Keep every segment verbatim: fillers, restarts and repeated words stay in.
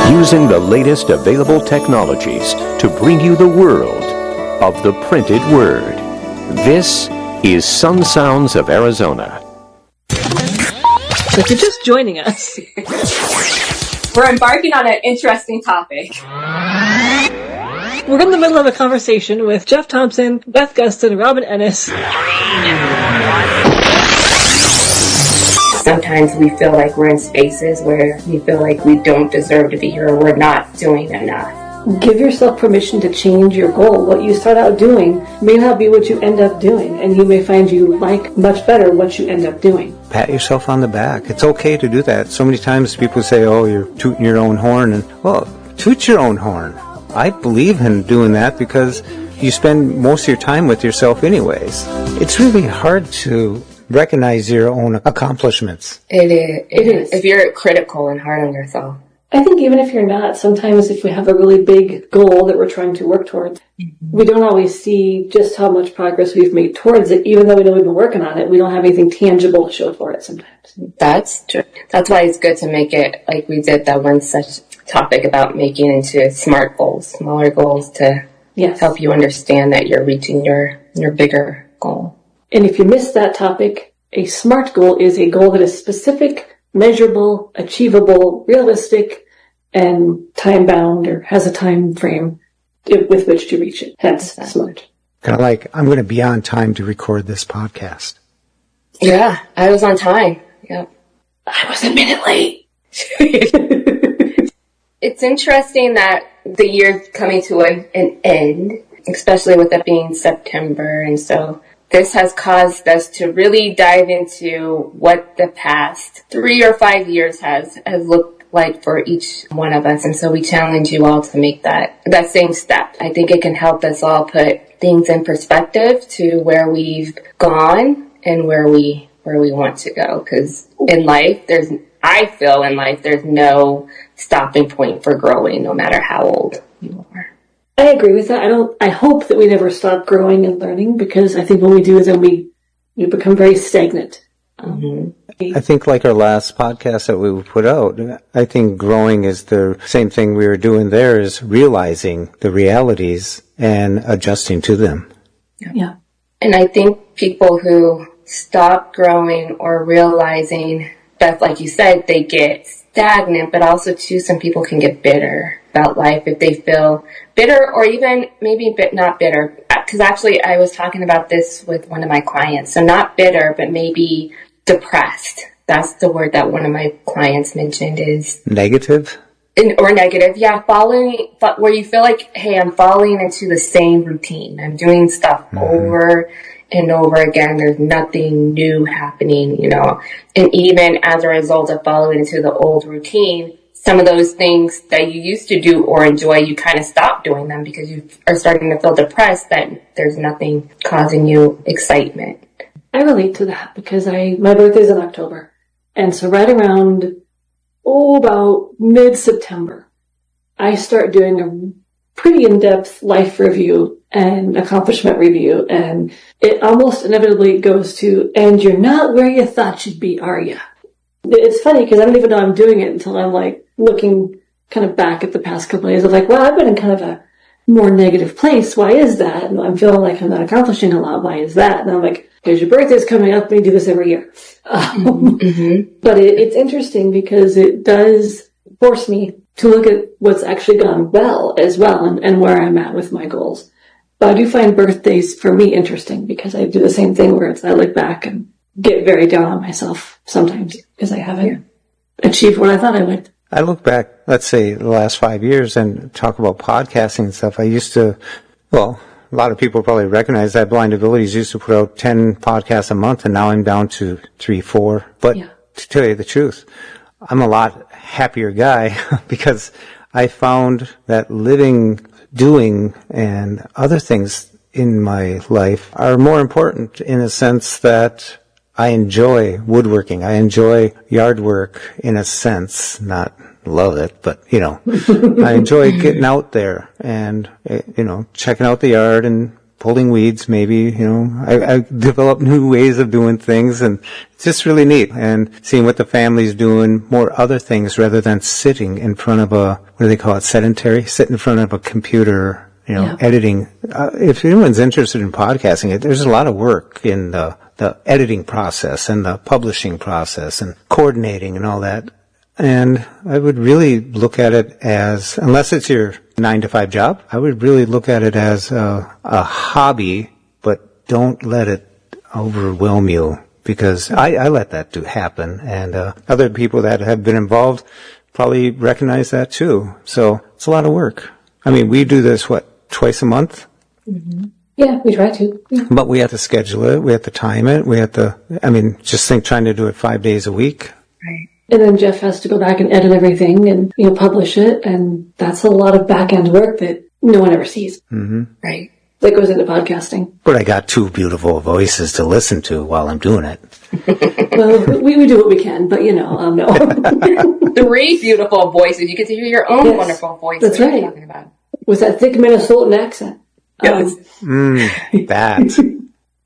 using the latest available technologies to bring you the world of the printed word. This is Sun Sounds of Arizona. If you're just joining us, we're embarking on an interesting topic. We're in the middle of a conversation with Jeff Thompson, Beth Gustin, Robin Ennis. Sometimes we feel like we're in spaces where we feel like we don't deserve to be here or we're not doing enough. Give yourself permission to change your goal. What you start out doing may not be what you end up doing, and you may find you like much better what you end up doing. Pat yourself on the back. It's okay to do that. So many times people say, oh, you're tooting your own horn. And, well, toot your own horn. I believe in doing that because you spend most of your time with yourself anyways. It's really hard to recognize your own accomplishments. It is. It is. If you're critical and hard on yourself. I think even if you're not, sometimes if we have a really big goal that we're trying to work towards, mm-hmm. we don't always see just how much progress we've made towards it. Even though we know we've been working on it, we don't have anything tangible to show for it sometimes. That's true. That's why it's good to make it like we did that one such topic about making into SMART goals, smaller goals to yes. help you understand that you're reaching your, your bigger goal. And if you missed that topic, a SMART goal is a goal that is specific, measurable, achievable, realistic, and time-bound, or has a time frame with which to reach it. Hence, SMART. Kind of like, I'm going to be on time to record this podcast. Yeah, I was on time. Yep. I was a minute late. It's interesting that the year's coming to an, an end, especially with it being September, and so this has caused us to really dive into what the past three or five years has, has looked like for each one of us. And so we challenge you all to make that, that same step. I think it can help us all put things in perspective to where we've gone and where we, where we want to go. Cause in life, there's, I feel in life, there's no stopping point for growing, no matter how old you are. I agree with that. I don't, I hope that we never stop growing and learning, because I think when we do, then we, we become very stagnant. Um, mm-hmm. I think like our last podcast that we put out, I think growing is the same thing we were doing there, is realizing the realities and adjusting to them. Yeah. yeah. And I think people who stop growing or realizing that, like you said, they get stagnant, but also too, some people can get bitter about life if they feel bitter, or even maybe a bit not bitter. Because actually I was talking about this with one of my clients. So not bitter, but maybe depressed. That's the word that one of my clients mentioned, is negative. In, or negative. Yeah. Following, where you feel like, hey, I'm falling into the same routine. I'm doing stuff mm-hmm. over and over again. There's nothing new happening, you know. And even as a result of following into the old routine, some of those things that you used to do or enjoy, you kind of stop doing them because you are starting to feel depressed that there's nothing causing you excitement. I relate to that because I, my birthday's in October. And so right around, oh, about mid-September, I start doing a pretty in-depth life review and accomplishment review. And it almost inevitably goes to, and you're not where you thought you'd be, are you? It's funny because I don't even know I'm doing it until I'm like looking kind of back at the past couple of days of like, well, I've been in kind of a more negative place. Why is that? And I'm feeling like I'm not accomplishing a lot. Why is that? And I'm like, here's your birthday's coming up. We do this every year. Um, mm-hmm. But it, it's interesting because it does force me to look at what's actually gone well as well, and, and where I'm at with my goals. But I do find birthdays for me interesting because I do the same thing where it's I look back and get very down on myself sometimes because I haven't yeah. achieved what I thought I would. I look back, let's say, the last five years and talk about podcasting and stuff. I used to, well, a lot of people probably recognize that Blind Abilities used to put out ten podcasts a month, and now I'm down to three, four. But yeah. to tell you the truth, I'm a lot happier guy because I found that living, doing, and other things in my life are more important in a sense that I enjoy woodworking. I enjoy yard work in a sense, not love it, but, you know, I enjoy getting out there and, you know, checking out the yard and pulling weeds, maybe, you know, I, I develop new ways of doing things, and it's just really neat. And seeing what the family's doing, more other things rather than sitting in front of a, what do they call it, sedentary? Sit in front of a computer, you know, yeah. editing. Uh, if anyone's interested in podcasting, it, there's a lot of work in the, the editing process and the publishing process and coordinating and all that. And I would really look at it as, unless it's your nine to five job, I would really look at it as a, a hobby, but don't let it overwhelm you, because I, I let that do happen. And uh, other people that have been involved probably recognize that too. So it's a lot of work. I mean, we do this, what, twice a month? Mm-hmm. Yeah, we try to. Yeah. But we have to schedule it. We have to time it. We have to, I mean, just think trying to do it five days a week. Right. And then Jeff has to go back and edit everything and, you know, publish it. And that's a lot of back-end work that no one ever sees. Mm-hmm. Right. That goes into podcasting. But I got two beautiful voices to listen to while I'm doing it. Well, we, we do what we can, but, you know, um, no. Three beautiful voices. You get to hear your own yes, wonderful voice. That's right. Talking about. With that thick Minnesotan accent. Yes. Um, mm, that.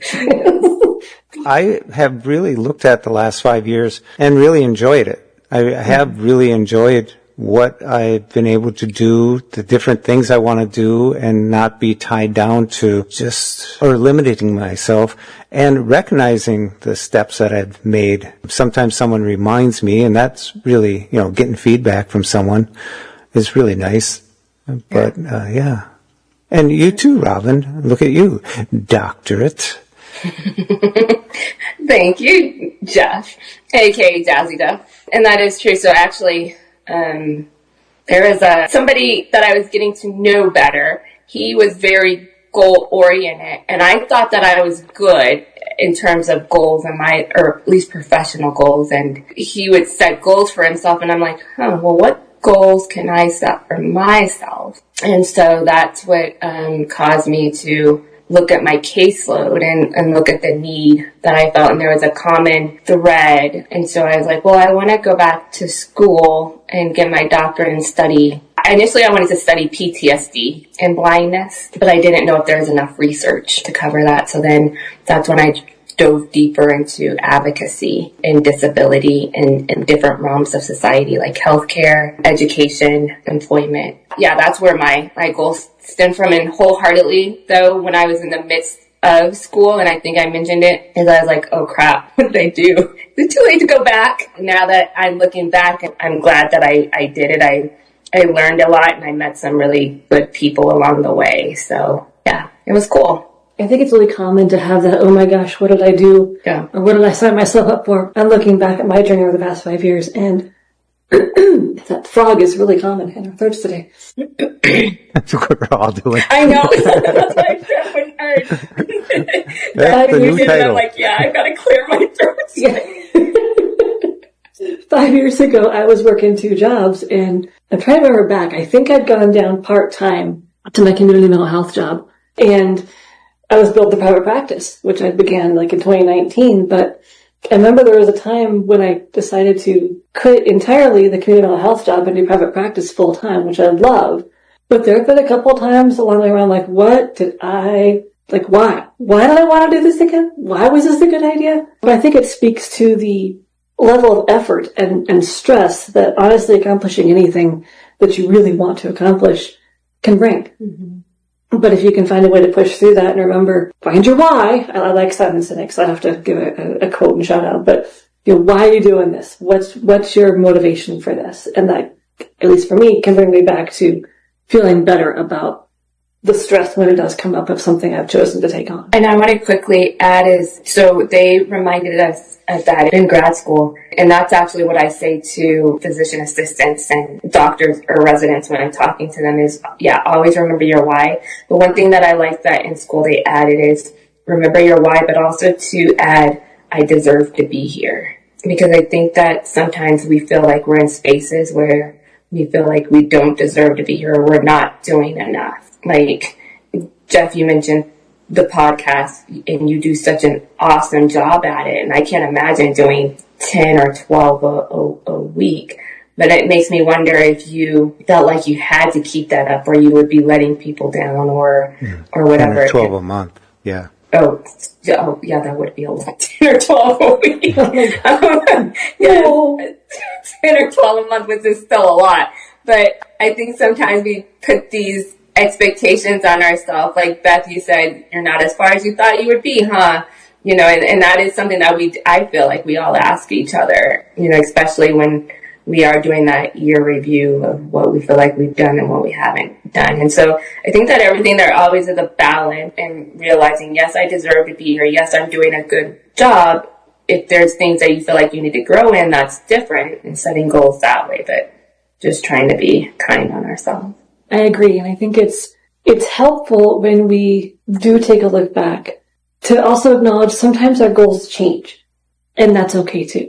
I have really looked at the last five years and really enjoyed it. I have really enjoyed what I've been able to do, the different things I want to do, and not be tied down to just, or limiting myself, and recognizing the steps that I've made. Sometimes someone reminds me, and that's really, you know, getting feedback from someone is really nice. But, uh, yeah. And you too, Robin. Look at you. Doctorate. Thank you, Jeff, aka Jazzy Duff. And that is true. So actually, um, there was a, somebody that I was getting to know better. He was very goal oriented, and I thought that I was good in terms of goals and my, or at least professional goals. And he would set goals for himself, and I'm like, huh, well, what goals can I set for myself? And so that's what um, caused me to look at my caseload and, and look at the need that I felt, and there was a common thread. And so I was like, well, I want to go back to school and get my doctorate and study. Initially, I wanted to study P T S D and blindness, but I didn't know if there was enough research to cover that. So then that's when I dove deeper into advocacy and disability in, in different realms of society, like healthcare, education, employment. Yeah, that's where my, my goals stem from. And wholeheartedly, though, when I was in the midst of school, and I think I mentioned it, is I was like, oh crap, what did I do? Is it too late to go back? Now that I'm looking back, I'm glad that I, I did it. I, I learned a lot, and I met some really good people along the way. So yeah, it was cool. I think it's really common to have that, oh my gosh, what did I do? Yeah. Or what did I sign myself up for? I'm looking back at my journey over the past five years, and that frog is really common in our throats today. That's what we're all doing. I know. That's why I said when I That's the new title. I'm like, yeah, I've got to clear my throat. Yeah. Five years ago, I was working two jobs, and I'm trying to remember back. I think I'd gone down part-time to my community mental health job, and I was building the private practice, which I began like in twenty nineteen, but I remember there was a time when I decided to quit entirely the community mental health job and do private practice full time, which I love. But there have been a couple of times along the way around, like, what did I, like, why? Why did I want to do this again? Why was this a good idea? But I think it speaks to the level of effort and, and stress that honestly accomplishing anything that you really want to accomplish can bring. Mm-hmm. But if you can find a way to push through that and remember, find your why. I, I like Simon Sinek, so I have to give a, a quote and shout out. But, you know, why are you doing this? What's, what's your motivation for this? And that, at least for me, can bring me back to feeling better about the stress when it does come up of something I've chosen to take on. And I want to quickly add is, so they reminded us of that in grad school. And that's actually what I say to physician assistants and doctors or residents when I'm talking to them is, yeah, always remember your why. But one thing that I like that in school they added is remember your why, but also to add, I deserve to be here. Because I think that sometimes we feel like we're in spaces where we feel like we don't deserve to be here or we're not doing enough. Like, Jeff, you mentioned the podcast, and you do such an awesome job at it. And I can't imagine doing ten or twelve a, a, a week. But it makes me wonder if you felt like you had to keep that up, or you would be letting people down, or mm. or whatever. twelve a month, yeah. Oh, oh, yeah, that would be a lot. ten or twelve a week. um, yeah, ten or twelve a month, which is still a lot. But I think sometimes we put these expectations on ourselves. Like Beth, you said, you're not as far as you thought you would be, huh? You know, and, and that is something that we, I feel like we all ask each other, you know, especially when we are doing that year review of what we feel like we've done and what we haven't done. And so I think that everything there always is a balance, and realizing, yes, I deserve to be here. Yes, I'm doing a good job. If there's things that you feel like you need to grow in, that's different, and setting goals that way, but just trying to be kind on ourselves. I agree. And I think it's, it's helpful when we do take a look back to also acknowledge sometimes our goals change, and that's okay too.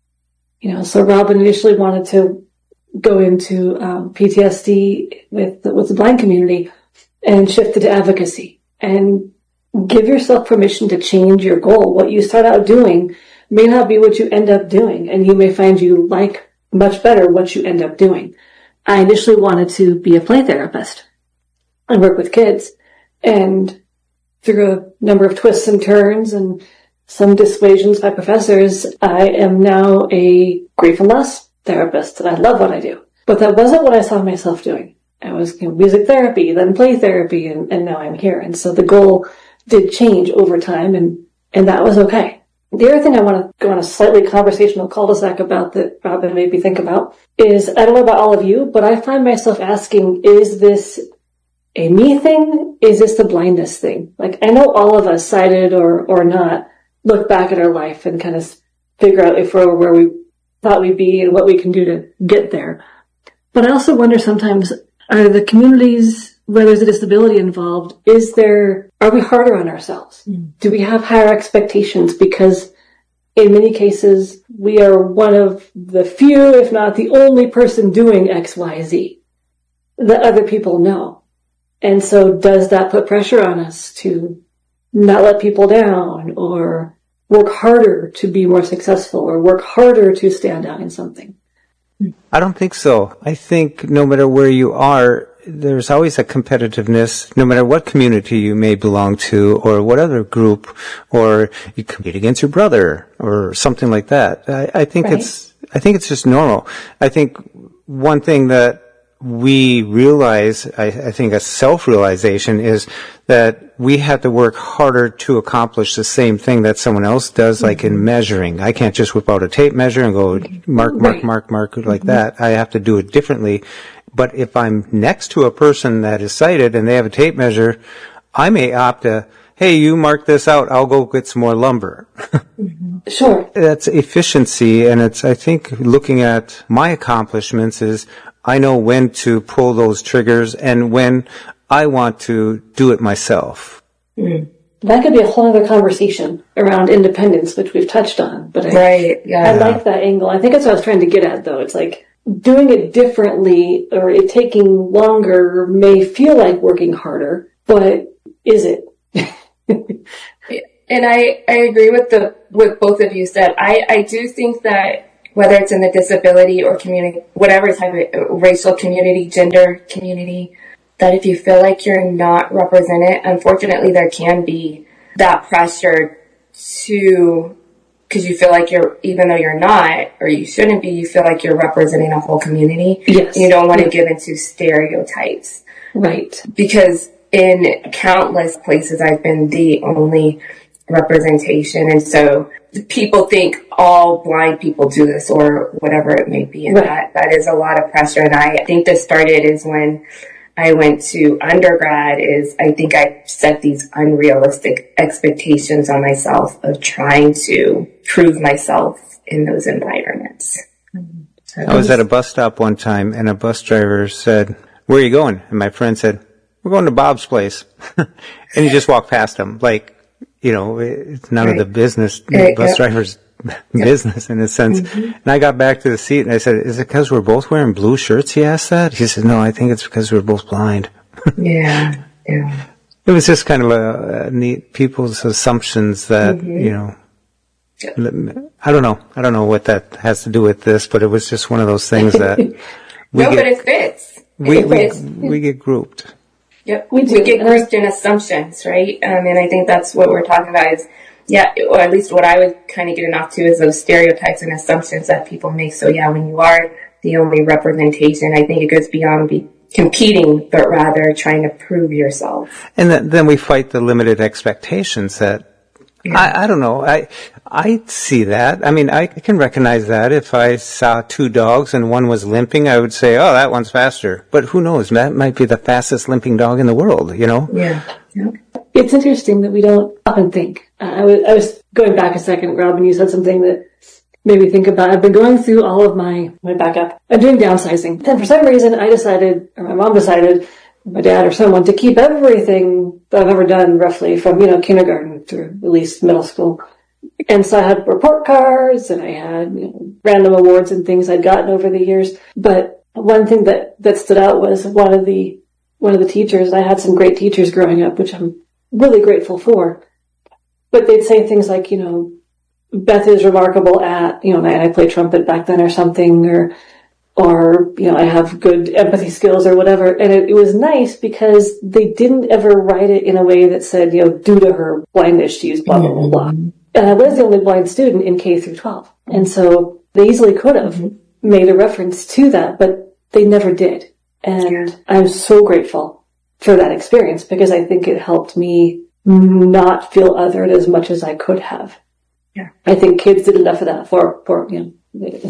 You know, so Robin initially wanted to go into um, P T S D with with the blind community, and shifted to advocacy. And give yourself permission to change your goal. What you start out doing may not be what you end up doing, and you may find you like much better what you end up doing. I initially wanted to be a play therapist and work with kids, and through a number of twists and turns and some dissuasions by professors, I am now a grief and loss therapist, and I love what I do. But that wasn't what I saw myself doing. I was, you know, music therapy, then play therapy, and, and now I'm here. And so the goal did change over time, and, and that was okay. The other thing I want to go on a slightly conversational cul-de-sac about that Robin made me think about is, I don't know about all of you, but I find myself asking, is this a me thing? Is this the blindness thing? Like, I know all of us, sighted or, or not, look back at our life and kind of figure out if we're where we thought we'd be and what we can do to get there. But I also wonder sometimes, are the communities where there's a disability involved, is there, are we harder on ourselves? Mm. Do we have higher expectations? Because in many cases, we are one of the few, if not the only person doing X, Y, Z that other people know. And so does that put pressure on us to not let people down, or work harder to be more successful, or work harder to stand out in something? I don't think so. I think no matter where you are, there's always a competitiveness, no matter what community you may belong to, or what other group, or you compete against your brother, or something like that. I, I think right. it's, I think it's just normal. I think one thing that we realize, I, I think a self-realization, is that we have to work harder to accomplish the same thing that someone else does, mm-hmm. like in measuring. I can't just whip out a tape measure and go mark, mark, right. mark, mark, like mm-hmm. that. I have to do it differently. But if I'm next to a person that is sighted and they have a tape measure, I may opt to, hey, you mark this out, I'll go get some more lumber. Mm-hmm. Sure. That's efficiency, and it's, I think, looking at my accomplishments is, I know when to pull those triggers and when I want to do it myself. Mm. That could be a whole other conversation around independence, which we've touched on. But I, right, yeah. I like that angle. I think that's what I was trying to get at, though. It's like doing it differently, or it taking longer, may feel like working harder, but is it? And I, I agree with the with both of you said. I, I do think that whether it's in the disability or community, whatever type of racial community, gender community, that if you feel like you're not represented, unfortunately, there can be that pressure to, because you feel like you're, even though you're not, or you shouldn't be, you feel like you're representing a whole community. Yes. You don't want to give into stereotypes. Right. Because in countless places, I've been the only representation, and so people think all blind people do this, or whatever it may be, and right. that that is a lot of pressure. And I think this started is when I went to undergrad, is I think I set these unrealistic expectations on myself of trying to prove myself in those environments. Mm-hmm. So I was at a bus stop one time, and a bus driver said, "Where are you going?" And my friend said, "We're going to Bob's place." And he just walked past him, like, you know, it's none right. of the business, the bus driver's business in a sense. Mm-hmm. And I got back to the seat and I said, "Is it because we're both wearing blue shirts?" He asked that. He said, "No, I think it's because we're both blind." Yeah, yeah. It was just kind of a, a neat, people's assumptions that, mm-hmm. you know. I don't know. I don't know what that has to do with this, but it was just one of those things that we no, get, but it fits. We, it we, fits. we get grouped. Yep, we, we get grouped in assumptions, right? Um, and I think that's what we're talking about is, yeah, or at least what I would kind of get off to is those stereotypes and assumptions that people make. So yeah, when you are the only representation, I think it goes beyond be competing, but rather trying to prove yourself. And then, then we fight the limited expectations that, yeah. I, I don't know, I, I see that. I mean, I can recognize that. If I saw two dogs and one was limping, I would say, oh, that one's faster. But who knows? That might be the fastest limping dog in the world, you know? Yeah. yeah. It's interesting that we don't often think. Uh, I was, I was going back a second, Robin, you said something that made me think about, I've been going through all of my, my backup. I'm doing downsizing. And for some reason, I decided, or my mom decided, my dad or someone, to keep everything that I've ever done roughly from, you know, kindergarten through at least middle school. And so I had report cards and I had, you know, random awards and things I'd gotten over the years. But one thing that, that stood out was one of the, one of the teachers, I had some great teachers growing up, which I'm really grateful for. But they'd say things like, you know, Beth is remarkable at, you know, and I played trumpet back then or something, or, or, you know, I have good empathy skills or whatever. And it, it was nice because they didn't ever write it in a way that said, you know, due to her blindness, she used blah, blah, blah, blah. And I was the only blind student in K through twelve. And so they easily could have made a reference to that, but they never did. And I'm so grateful for that experience because I think it helped me not feel othered as much as I could have. Yeah. I think kids did enough of that for, for, you know,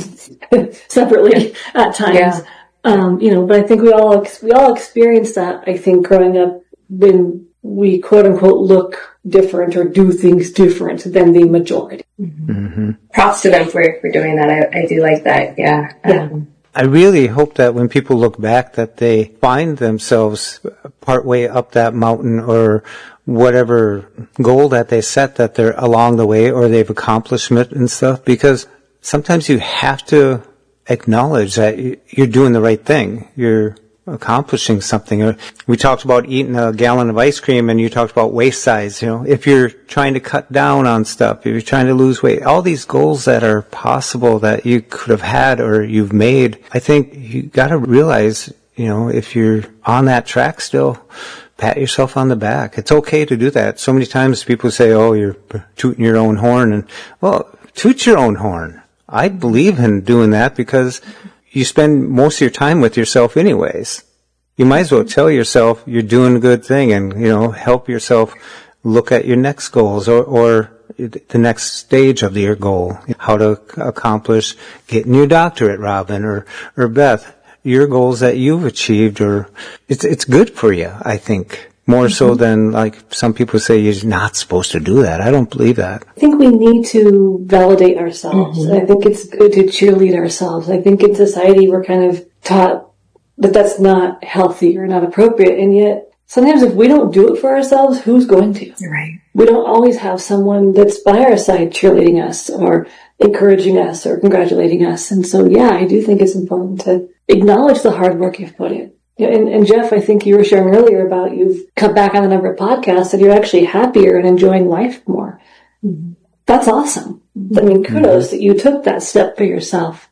separately at times. Yeah. Um, you know, but I think we all, ex- we all experienced that, I think, growing up when we quote unquote look different or do things different than the majority. Mm-hmm. Props to them for, for doing that. I, I do like that. Yeah. Yeah. Um, I really hope that when people look back that they find themselves partway up that mountain or whatever goal that they set, that they're along the way or they've accomplished it and stuff, because sometimes you have to acknowledge that you're doing the right thing. You're accomplishing something. We talked about eating a gallon of ice cream and you talked about waist size. You know, if you're trying to cut down on stuff, if you're trying to lose weight, all these goals that are possible that you could have had or you've made, I think you got to realize, you know, if you're on that track still, pat yourself on the back. It's okay to do that. So many times people say, oh, you're tooting your own horn. And, well, toot your own horn. I believe in doing that because you spend most of your time with yourself anyways. You might as well tell yourself you're doing a good thing and, you know, help yourself look at your next goals or, or the next stage of your goal. How to accomplish getting your doctorate, Robin, or, or Beth, your goals that you've achieved, or it's, it's good for you, I think. More mm-hmm. so than, like, some people say you're not supposed to do that. I don't believe that. I think we need to validate ourselves. Mm-hmm. I think it's good to cheerlead ourselves. I think in society we're kind of taught that that's not healthy or not appropriate. And yet, sometimes if we don't do it for ourselves, who's going to? Right. We don't always have someone that's by our side cheerleading us or encouraging us or congratulating us. And so, yeah, I do think it's important to acknowledge the hard work you've put in. Yeah, and, and Jeff, I think you were sharing earlier about you've cut back on the number of podcasts and you're actually happier and enjoying life more. Mm-hmm. That's awesome. I mean, kudos mm-hmm. that you took that step for yourself.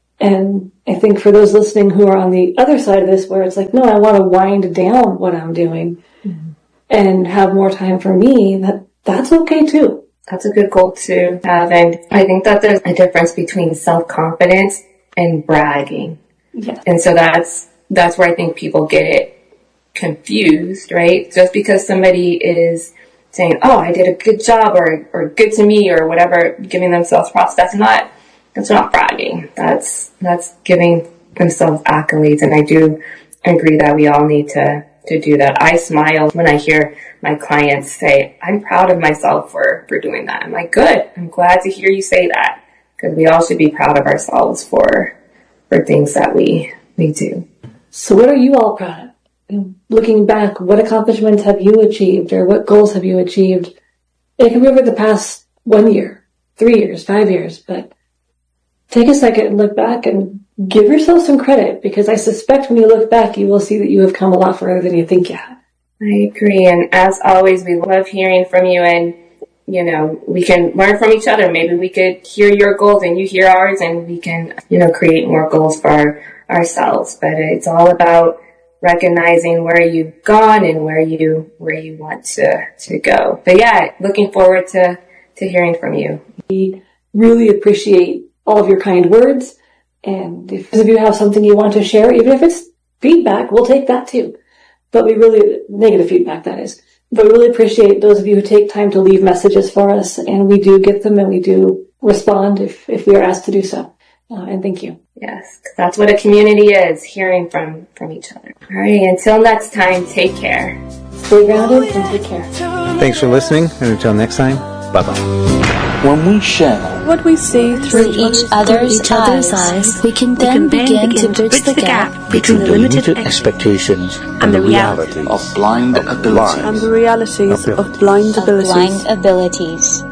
And I think for those listening who are on the other side of this, where it's like, no, I want to wind down what I'm doing mm-hmm. and have more time for me, that that's okay too. That's a good goal to have. And I think that there's a difference between self-confidence and bragging. Yeah. And so that's, that's where I think people get it confused, right? Just because somebody is saying, oh, I did a good job or, or good to me or whatever, giving themselves props, that's not, that's not bragging. That's, that's giving themselves accolades. And I do agree that we all need to, to do that. I smile when I hear my clients say, I'm proud of myself for, for doing that. I'm like, good. I'm glad to hear you say that, because we all should be proud of ourselves for, for things that we, we do. So what are you all proud of? Looking back, what accomplishments have you achieved or what goals have you achieved? It can be over the past one year, three years, five years, but take a second and look back and give yourself some credit, because I suspect when you look back, you will see that you have come a lot further than you think you have. I agree. And as always, we love hearing from you. And you know, we can learn from each other. Maybe we could hear your goals and you hear ours, and we can, you know, create more goals for our, ourselves. But it's all about recognizing where you've gone and where you, where you want to, to go. But yeah, looking forward to, to hearing from you. We really appreciate all of your kind words. And if those of you have something you want to share, even if it's feedback, we'll take that too. But we really, negative feedback that is. But we really appreciate those of you who take time to leave messages for us. And we do get them and we do respond if, if we are asked to do so. Uh, and thank you. Yes, that's what a community is, hearing from, from each other. All right, until next time, take care. Stay grounded and take care. Thanks for listening, and until next time, bye-bye. When we share what we see through each other's, each other's eyes, eyes, we can then, we can then begin, begin to bridge the gap between, between the limited, limited expectations and, and the reality of blind of abilities. And the realities of blind abilities. Of blind abilities.